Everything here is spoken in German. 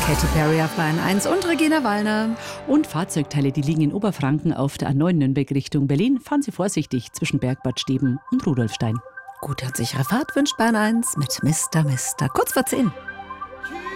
Katy Perry auf Bayern 1 und Regina Wallner. Und Fahrzeugteile, die liegen in Oberfranken auf der A9 Nürnberg Richtung Berlin. Fahren Sie vorsichtig zwischen Bergbad Steben und Rudolfstein. Gut, hat sich Fahrt wünscht Bayern 1 mit Mr. Kurz vor 10.